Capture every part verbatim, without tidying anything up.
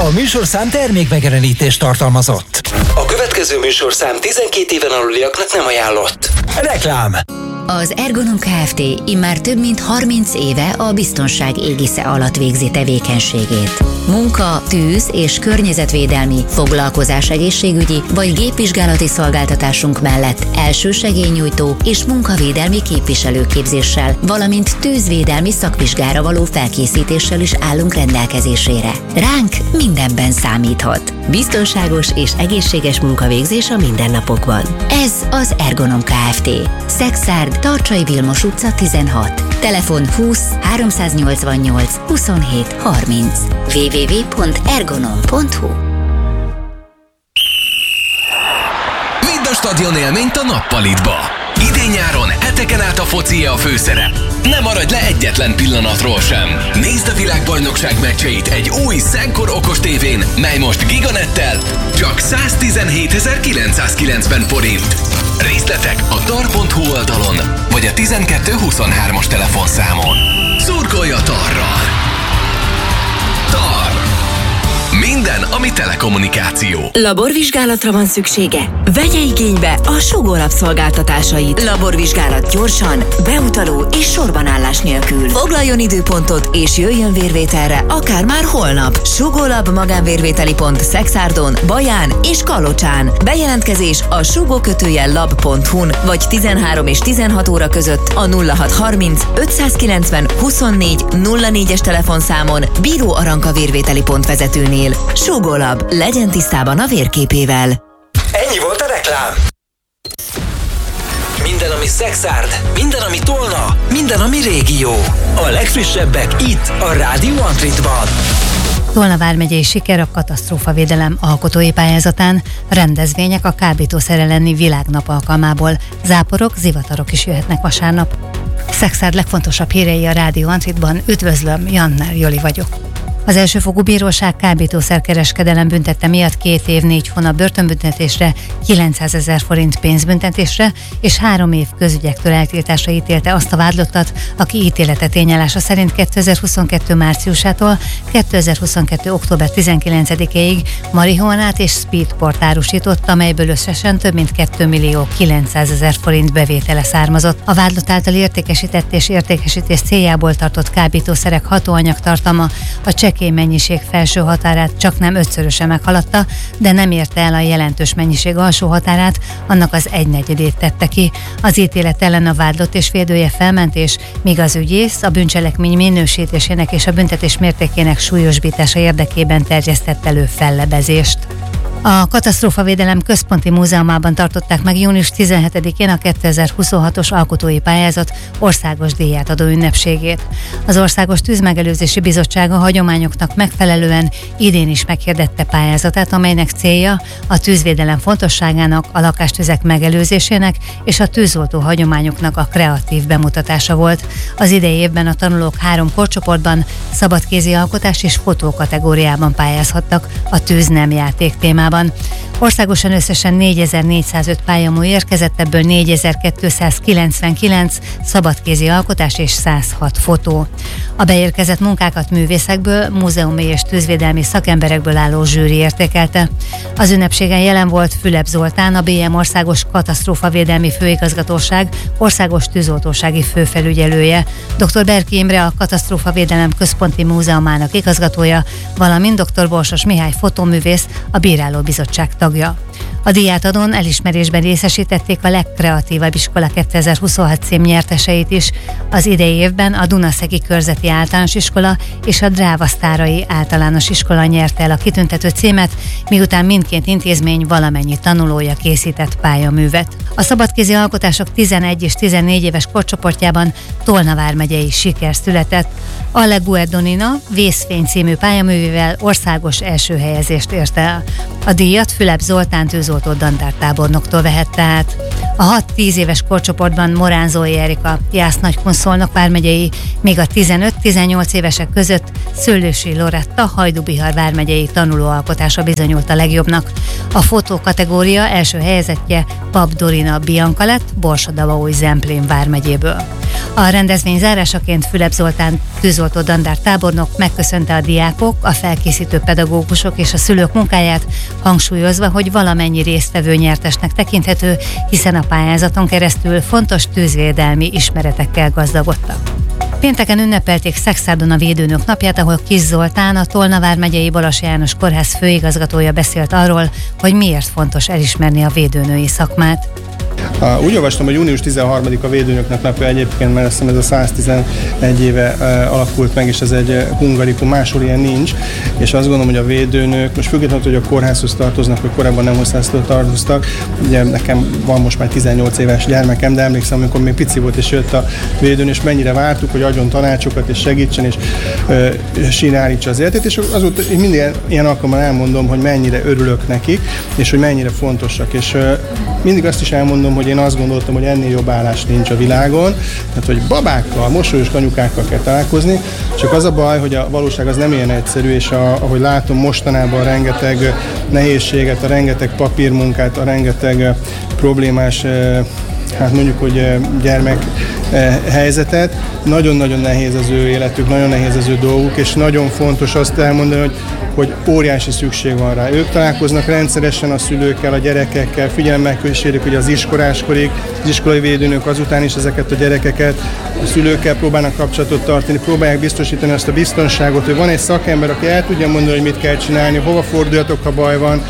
A műsorszám termékmegjelenítést tartalmazott. A következő műsorszám tizenkét éven aluliaknak nem ajánlott. Reklám. Az Ergonom Kft. Immár több mint harminc éve a biztonság égisze alatt végzi tevékenységét. Munka, tűz és környezetvédelmi, foglalkozás egészségügyi vagy gépvizsgálati szolgáltatásunk mellett elsősegélynyújtó és munkavédelmi képviselőképzéssel, valamint tűzvédelmi szakvizsgára való felkészítéssel is állunk rendelkezésére. Ránk mindenben számíthat. Biztonságos és egészséges munkavégzés a mindennapokban. Ez az Ergonom Kft. Szexárd, Tarcsai Vilmos utca tizenhat. Telefon húsz háromszáznyolcvannyolc huszonhét harminc. double-u double-u double-u pont ergonom pont hu. Vidd a stadion élményt a nappalitba. Idén-nyáron heteken át a focie a főszerep. Ne maradj le egyetlen pillanatról sem. Nézd a világbajnokság meccseit egy új Szenkor okos tévén, mely most Giganettel csak száztizenhétezer-kilencszázkilencven forint. Részletek a tar pont hu oldalon, vagy a tizenkettő huszonhármas telefonszámon. Szurkolj a Tarral! Tar! Minden, ami telekommunikáció. Laborvizsgálatra van szüksége? Vegye igénybe a Sugó Lab szolgáltatásait. Laborvizsgálat gyorsan, beutaló és sorbanállás nélkül. Foglaljon időpontot és jöjjön vérvételre, akár már holnap. Sugó Lab magánvérvételi pont Szexárdon, Baján és Kalocsán. Bejelentkezés a sugó-lab pont hu-n vagy tizenhárom és tizenhat óra között a nulla hat harminc ötszázkilencven huszonnégy nulla négyes telefonszámon, Bíró Aranka vérvételi pont vezetőnél. Sugó Lab, legyen tisztában a vérképével. Ennyi volt a reklám. Minden, ami Szexárd, minden, ami Tolna, minden, ami régió. A legfrissebbek itt, a Rádió Antritban. Tolna vármegyei siker a katasztrófavédelem alkotói pályázatán, rendezvények a kábítószer elleni világnap alkalmából, záporok, zivatarok is jöhetnek vasárnap. Szexárd legfontosabb hírei a Rádió Antritban. Üdvözlöm, Jannár Joli vagyok. Az elsőfokú bíróság kábítószerkereskedelem büntette miatt két év, négy hónap börtönbüntetésre, kilencszázezer forint pénzbüntetésre és három év közügyektől eltiltásra ítélte azt a vádlottat, aki ítélete tényállása szerint kétezer-huszonkettő márciusától kétezer-huszonkettő október tizenkilencedikéig marihuanát és speedport árusított, amelyből összesen több mint két millió kilencszázezer forint bevétele származott. A vádlott által értékesített és értékesítés céljából tartott kábítószerek hatóanyagtartalma a csekély mennyiség felső határát csaknem ötszöröse meghaladta, de nem érte el a jelentős mennyiség alsó határát, annak az egynegyedét tette ki. Az ítélet ellen a vádlott és védője felmentés, míg az ügyész a bűncselekmény minősítésének és a büntetés mértékének súlyosbítása érdekében terjesztett elő fellebezést. A Katasztrófavédelem Központi Múzeumában tartották meg június tizenhetedikén a kétezer-huszonhatos alkotói pályázat országos díját adó ünnepségét. Az Országos Tűzmegelőzési Bizottság a hagyományoknak megfelelően idén is meghirdette pályázatát, amelynek célja a tűzvédelem fontosságának, a lakástüzek megelőzésének és a tűzoltó hagyományoknak a kreatív bemutatása volt. Az idei évben a tanulók három korcsoportban, szabadkézi alkotás és fotó kategóriában pályázhattak a tűz nem játék témában. Országosan összesen négyezer-négyszázöt pályamú érkezett, ebből négyezer-kétszázkilencvenkilenc szabadkézi alkotás és száz hat fotó. A beérkezett munkákat művészekből, múzeumi és tűzvédelmi szakemberekből álló zsűri értékelte. Az ünnepségen jelen volt Fülep Zoltán, a bé em Országos Katasztrófavédelmi Főigazgatóság országos tűzoltósági főfelügyelője, dr. Berki Imre, a Katasztrófavédelem Központi Múzeumának igazgatója, valamint dr. Borsos Mihály fotóművész, a Bírálóbizottság tagja. A díjátadón elismerésben részesítették a legkreatívabb iskola kétezer-huszonhat cím nyerteseit is. Az idei évben a Dunaszegi Körzeti Általános Iskola és a Drávasztárai Általános Iskola nyerte el a kitüntető címet, miután mindkét intézmény valamennyi tanulója készített pályaművet. A szabadkézi alkotások tizenegy és tizennégy éves korcsoportjában Tolna vármegyei siker született. Alle Guerdonina Vészfény című pályaművével országos első helyezést ért el. A díjat Fülep Zoltán tűzoltó dandártábornoktól vehette át. A hat-tíz éves korcsoportban Moránzói Erika, Jász-Nagykun-Szolnok vármegyei, míg a tizenöt-tizennyolc évesek között Szőlősi Loretta, Hajdú-Bihar vármegyei tanulóalkotása bizonyult a legjobbnak. A fotó kategória első helyezettje Pap Dorina Bianca lett, Borsod-Abaúj-Zemplén vármegyéből. A rendezvény zárásaként Fülep Zoltán tűzoltó dandár tábornok megköszönte a diákok, a felkészítő pedagógusok és a szülők munkáját, hangsúlyozva, hogy valamennyi résztvevő nyertesnek tekinthető, hiszen a pályázaton keresztül fontos tűzvédelmi ismeretekkel gazdagodtak. Pénteken ünnepelték Szexárdon a védőnök napját, ahol Kis Zoltán, a Tolna vármegyei Balas János Kórház főigazgatója beszélt arról, hogy miért fontos elismerni a védőnői szakmát. Úgy olvastam, hogy június tizenharmadika a védőnöknek napja egyébként, mert azt hiszem ez a száztizenegy éve alakult meg, és ez egy hungarikum, máshol ilyen nincs, és azt gondolom, hogy a védőnök, most függetlenül, hogy a kórházhoz tartoznak, vagy korábban nem hozzásztól tartoztak, ugye nekem van most már tizennyolc éves gyermekem, de emlékszem, amikor még pici volt, és jött a védőnő, és mennyire vártuk, hogy adjon tanácsokat, és segítsen, és sínálítsa az életét, és azóta én mindig ilyen alkalommal elmondom, hogy mennyire örülök nekik, és hogy mennyire fontosak, és mindig azt is elmondom, hogy én azt gondoltam, hogy ennél jobb állás nincs a világon, tehát hogy babákkal, mosolyos anyukákkal kell találkozni, csak az a baj, hogy a valóság az nem ilyen egyszerű, és a, ahogy látom mostanában a rengeteg nehézséget, a rengeteg papírmunkát, a rengeteg problémás, hát mondjuk, hogy gyermek helyzetet, nagyon-nagyon nehéz az ő életük, nagyon nehéz az ő dolguk, és nagyon fontos azt elmondani, hogy hogy óriási szükség van rá. Ők találkoznak rendszeresen a szülőkkel, a gyerekekkel, figyelemmel kísérik ugye az iskoláskorig, az iskolai védőnök azután is ezeket a gyerekeket, a szülőkkel próbálnak kapcsolatot tartani, próbálják biztosítani azt a biztonságot, hogy van egy szakember, aki el tudja mondani, hogy mit kell csinálni, hova forduljatok, ha baj van.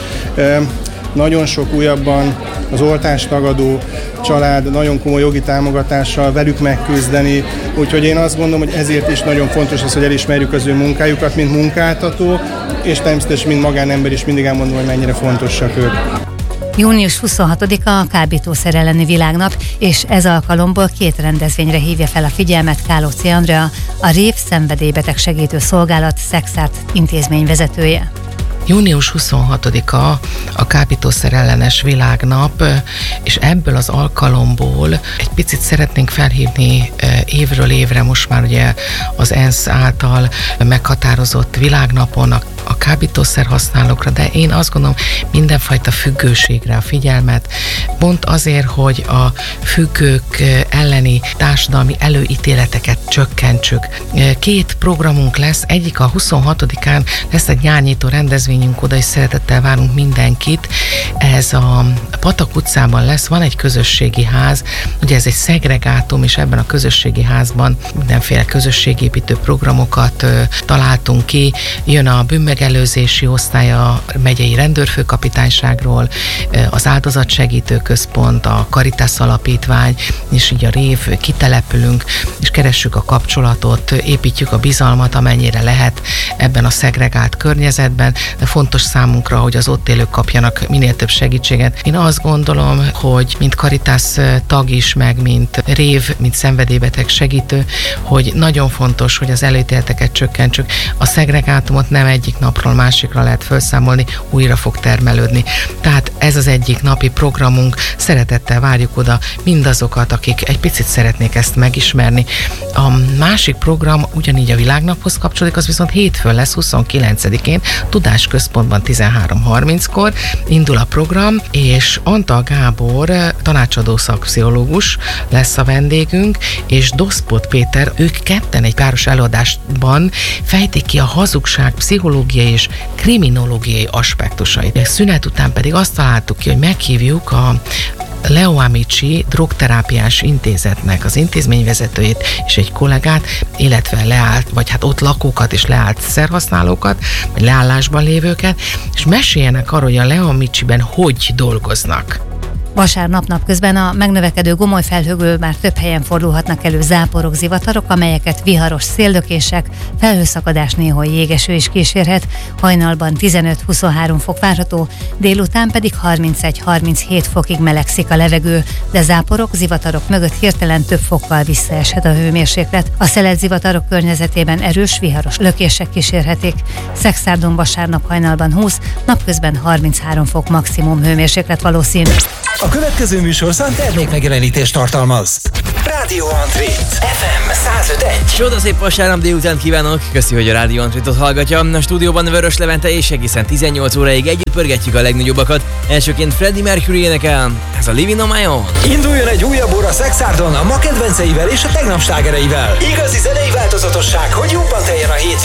Nagyon sok újabban az oltástagadó család nagyon komoly jogi támogatással velük megküzdeni, úgyhogy én azt gondolom, hogy ezért is nagyon fontos az, hogy elismerjük az ő munkájukat, mint munkáltató, és természetesen mint magánember is mindig elmondom, hogy mennyire fontosak ők. június huszonhatodika a kábítószer elleni világnap, és ez alkalomból két rendezvényre hívja fel a figyelmet Kálóci Andrea, a Rév Szenvedélybeteg Segítő Szolgálat Szexárd intézményvezetője. június huszonhatodika a kábítószer ellenes világnap, és ebből az alkalomból egy picit szeretnénk felhívni évről évre most már ugye az ENSZ által meghatározott világnapon a a kábítószer használókra, de én azt gondolom mindenfajta függőségre a figyelmet, pont azért, hogy a függők elleni társadalmi előítéleteket csökkentsük. Két programunk lesz, egyik a huszonhatodikán lesz egy nyárnyitó rendezvényünk, oda is szeretettel várunk mindenkit. Ez a Patak utcában lesz, van egy közösségi ház, ugye ez egy szegregátum, és ebben a közösségi házban mindenféle közösségépítő programokat ö, találtunk ki. Jön a bűnmegelőzési osztály a megyei rendőrfőkapitányságról, az áldozatsegítő központ, a Caritas alapítvány, és így a Rév kitelepülünk, és keressük a kapcsolatot, építjük a bizalmat, amennyire lehet ebben a szegregált környezetben, de fontos számunkra, hogy az ott élők kapjanak minél több segítséget. Én azt gondolom, hogy mint Caritas tag is, meg mint Rév, mint szenvedélybeteg segítő, hogy nagyon fontos, hogy az előítéleteket csökkentsük. A szegregátumot nem egyik napról másikra lehet felszámolni, újra fog termelődni. Tehát ez az egyik napi programunk, szeretettel várjuk oda mindazokat, akik egy picit szeretnék ezt megismerni. A másik program ugyanígy a világnaphoz kapcsolódik, az viszont hétfőn lesz, huszonkilencedikén, Tudásközpontban tizenhárom harminckor indul a program, és Antal Gábor, tanácsadó szakpszichológus lesz a vendégünk, és Doszpot Péter, ők ketten egy páros előadásban fejtik ki a hazugság pszichológiai és kriminológiai aspektusait. Szünet után pedig azt találtuk ki, hogy meghívjuk a Leo Amici drogterápiás intézetnek az intézményvezetőjét és egy kollégát, illetve leállt, vagy hát ott lakókat és leállt szerhasználókat, vagy leállásban lévőket, és meséljenek arról, hogy a Leo Amiciben hogy dolgoznak. Vasárnap napközben a megnövekedő gomolyfelhőből már több helyen fordulhatnak elő záporok, zivatarok, amelyeket viharos széllökések, felhőszakadás, néhol jégeső is kísérhet. Hajnalban tizenöt-huszonhárom fok várható, délután pedig harmincegy-harminchét fokig melegszik a levegő, de záporok, zivatarok mögött hirtelen több fokkal visszaeshet a hőmérséklet. A szelet zivatarok környezetében erős viharos lökések kísérhetik. Szexárdon vasárnap hajnalban húsz, napközben harminchárom fok maximum hőmérséklet valószínű. A következő műsorszám termékmegjelenítést tartalmaz. Rádió Antrit, ef em száz öt egész egy. Csoda szép vasárnap délután kívánok! Köszi, hogy a Rádió Antritot hallgatja. A stúdióban Vörös Levente és egészen tizennyolc óráig együtt pörgetjük a legnagyobbakat. Elsőként Freddie Mercury énekel, ez a Living on My Own. Induljon egy újabb óra Szexárdon a ma kedvenceivel és a tegnap slágereivel. Igazi zenei változatosság, hogy jobban teljen a hét.